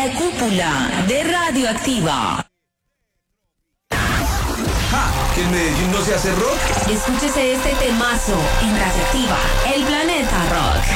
La cúpula de Radioactiva. ¿Que en Medellín no se hace rock? Escúchese este temazo en Radioactiva, el planeta rock.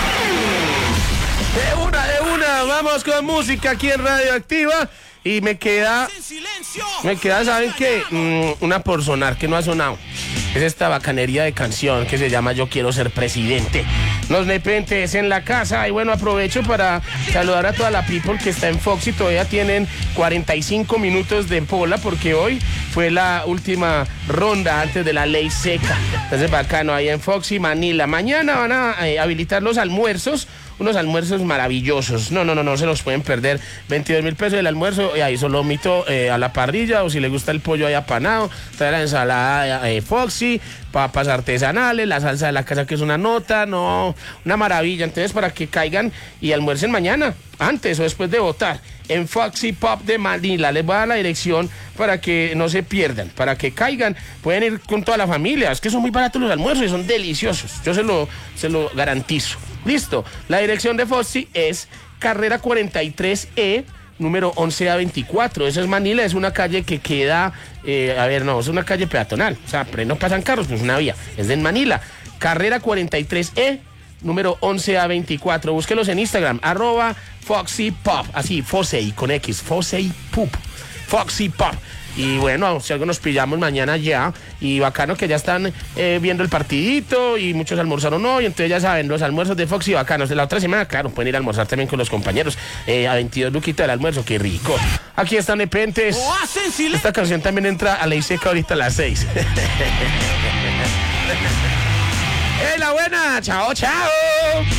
De una, vamos con música aquí en Radioactiva. Y me queda, ¿saben qué? Una por sonar que no ha sonado. Es esta bacanería de canción que se llama Yo Quiero Ser Presidente. Los nepentes en la casa. Y bueno, aprovecho para saludar a toda la people que está en Foxy. Todavía tienen 45 minutos de pola porque hoy fue la última ronda antes de la ley seca. Entonces bacano ahí en Foxy, Manila. Mañana van a habilitar los almuerzos. Unos almuerzos maravillosos. No se los pueden perder. 22.000 pesos el almuerzo. Y ahí solo mito a la parrilla. O si le gusta el pollo ahí apanado. Trae la ensalada Foxy. Papas artesanales. La salsa de la casa que es una nota. No, una maravilla. Entonces para que caigan y almuercen mañana. Antes o después de votar. En Foxy Pop de Manila. Les voy a dar la dirección para que no se pierdan. Para que caigan. Pueden ir con toda la familia. Es que son muy baratos los almuerzos y son deliciosos. Yo se lo garantizo. Listo, la dirección de Foxy es carrera 43E, número 11A24. Esa es Manila, es una calle que queda, es una calle peatonal. O sea, no pasan carros, no es una vía, es de Manila. Carrera 43E, número 11A24. Búsquelos en Instagram, @FoxyPop, así, Foxy con X, Foxy Pop, Foxy Pop. Y bueno, si algo nos pillamos mañana ya. Y bacano que ya están viendo el partidito. Y muchos almorzaron hoy. Entonces ya saben, los almuerzos de Foxy bacanos. De la otra semana, claro, pueden ir a almorzar también con los compañeros. A 22 luquitas el almuerzo, qué rico. Aquí están Nepentes. Esta canción también entra a ley seca ahorita a las 6. ¡La buena! ¡Chao, chao!